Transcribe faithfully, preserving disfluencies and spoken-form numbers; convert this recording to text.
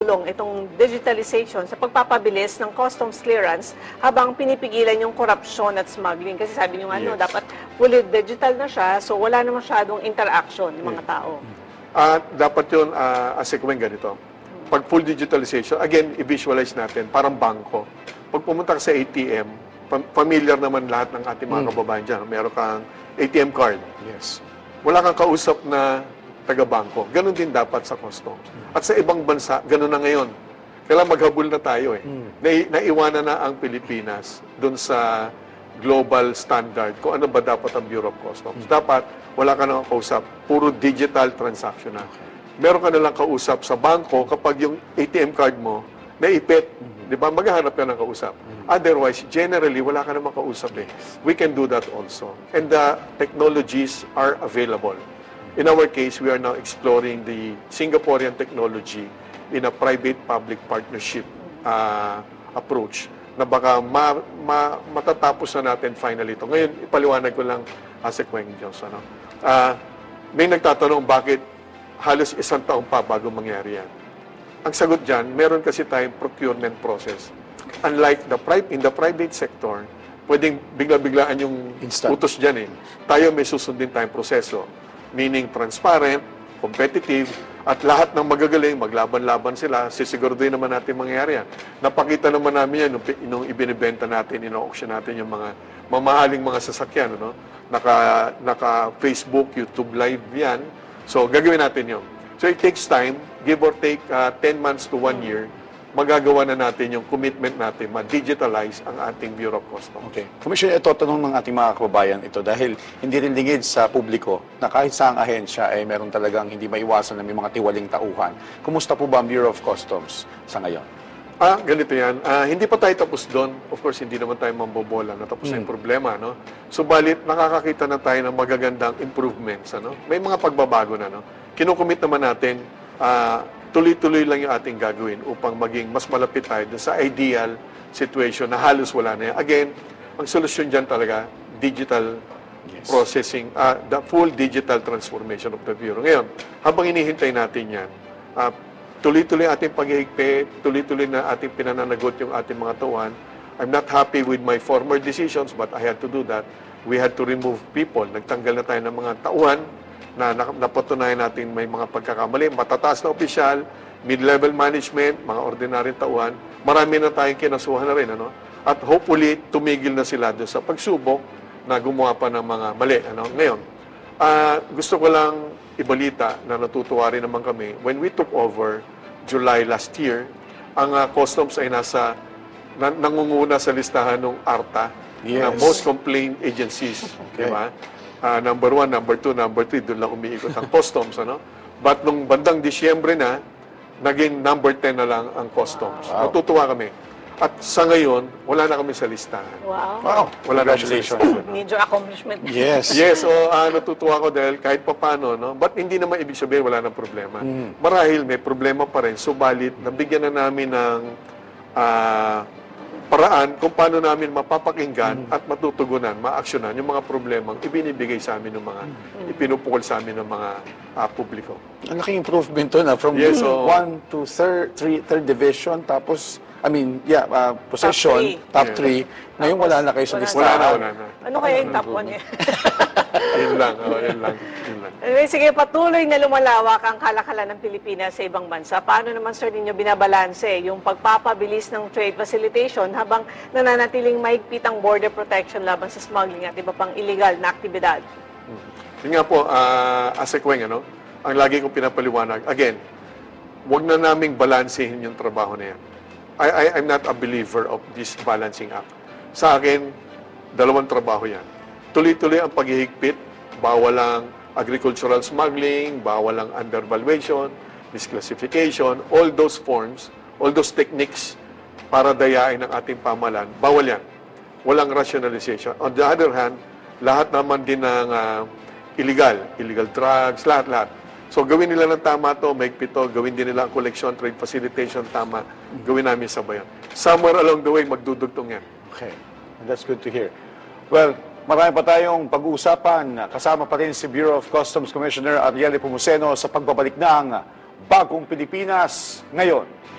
makakatulong itong digitalization sa pagpapabilis ng customs clearance habang pinipigilan yung korupsyon at smuggling. Kasi sabi niyo nga, no, Yes. dapat fully digital na siya, so wala na masyadong interaction ng mga tao. At dapat yun, uh, as a ganito, pag full digitalization, again, i-visualize natin, parang bangko. Pag pumunta ka sa A T M, fam- familiar naman lahat ng ating mga kababayan dyan. Meron kang A T M card. Yes. Wala kang kausap na taga-bangko. Ganon din dapat sa customs. At sa ibang bansa, ganon na ngayon. Kailangan maghabol na tayo eh. Nai- naiwanan na ang Pilipinas dun sa global standard kung ano ba dapat ang Bureau of Customs. Dapat, wala ka nang kausap. Puro digital transaction na. Meron ka nalang kausap sa bangko kapag yung A T M card mo naipit. Di ba? Maghahanap ka ng kausap. Otherwise, generally, wala ka namang kausap eh. We can do that also. And the technologies are available. In our case, we are now exploring the Singaporean technology in a private-public partnership uh, approach na baka ma, ma, matatapos na natin finally ito. Ngayon, ipaliwanag ko lang as a Kweng Diyos. Ano? Uh, may nagtatanong bakit halos isang taong pa bago mangyari yan. Ang sagot dyan, meron kasi tayong procurement process. Unlike the pri- in the private sector, pwedeng bigla-biglaan yung Instant. utos dyan eh. Tayo may susundin tayong proseso. Meaning transparent, competitive, at lahat ng magagaling, maglaban-laban sila, sisiguraduhin naman natin mangyayari yan. Napakita naman namin yan nung, nung ibinibenta natin, ino-auction natin yung mga mamahaling mga sasakyan. Ano? Naka, naka Facebook, YouTube Live yan. So, gagawin natin yun. So, it takes time, give or take uh, ten months to one year, magagawa na natin yung commitment natin, ma-digitalize ang ating Bureau of Customs. Okay. Commissioner, ito, tanong ng ating mga kababayan ito dahil hindi rin lingid sa publiko na kahit saang ahensya ay meron talagang hindi maiwasan na may mga tiwaling tauhan. Kumusta po ba ang Bureau of Customs sa ngayon? Ah, ganito yan. Ah, hindi pa tayo tapos doon. Of course, hindi naman tayo mambobola. Natapos na yung problema, no? Subalit, nakakakita na tayo ng magagandang improvements, ano? May mga pagbabago na, no? Kinukumit naman natin, ah, tuloy-tuloy lang yung ating gagawin upang maging mas malapit tayo dun sa ideal situation na halos wala na yan. Again, ang solusyon dyan talaga, digital Yes. processing, uh, the full digital transformation of the Bureau. Ngayon, habang inihintay natin yan, uh, tuloy-tuloy ating paghihigpit, tuloy-tuloy na ating pinananagot yung ating mga tauhan. I'm not happy with my former decisions, but I had to do that. We had to remove people. Nagtanggal na tayo ng mga tauhan na napatunayan natin may mga pagkakamali. Matataas na opisyal, mid-level management, mga ordinaryong tauhan. Marami na tayong kinasuhan na rin. Ano? At hopefully, tumigil na sila doon sa pagsubok na gumawa pa ng mga mali. Ano? Ngayon, uh, gusto ko lang ibalita na natutuwa rin naman kami. When we took over July last year, ang uh, customs ay nasa na, nangunguna sa listahan ng ARTA Yes. na most complaint agencies. Okay. Diba? Uh, number one, number two, number three, doon lang umiikot ang customs. Ano? But nung bandang Disyembre na, naging number ten na lang ang customs. Wow. Natutuwa kami. At sa ngayon, wala na kami sa listahan. Wow. Wow. Wala na kami sa Congratulations. listahan. Major accomplishment. Yes. Yes, so uh, natutuwa ko dahil kahit pa paano, no? But hindi naman ibig sabihin wala nang problema. Marahil may problema pa rin, subalit nabigyan na namin ng uh, paraan kung paano namin mapapakinggan at matutugunan, maaksyonan yung mga problemang ibinibigay sa amin ng mga, ipinupukol sa amin ng mga uh, publiko. Ang laking improvement to na from Yes, so- one to third, three, third division, tapos, I mean, yeah, uh, possession, three. top Yeah. three. Ngayon wala na kayo sa Wala na. listahan. Wala na, wala na. Ano kaya yung top one eh? Yun lang, oh, yun lang, yun lang. Anyway, sige, patuloy na lumalawak ang kalakalan ng Pilipinas sa ibang bansa. Paano naman, sir, ninyo binabalanse yung pagpapabilis ng trade facilitation habang nananatiling mahigpit ang border protection laban sa smuggling at iba pang illegal na aktibidad? Yun nga po, uh, as a Kweng, ano, ang lagi kong pinapaliwanag, again, wag na naming balansehin yung trabaho na yan. I, I, I'm not a believer of this balancing act. Sa akin, dalawang trabaho yan. Tuloy-tuloy ang paghihigpit, bawal ang agricultural smuggling, bawal ang undervaluation, misclassification, all those forms, all those techniques para dayain ang ating pamalan, bawal yan. Walang rationalization. On the other hand, lahat naman din ng uh, illegal, illegal drugs, lahat-lahat. So gawin nila ng tama to, mahigpit to, gawin din nila ang collection, trade facilitation, tama, gawin namin sabayan. Somewhere along the way, magdudugtong yan. Okay. And that's good to hear. Well, marami pa tayong pag-uusapan. Kasama pa rin si Bureau of Customs Commissioner Ariel Nepomuceno sa pagbabalik ng Bagong Pilipinas ngayon.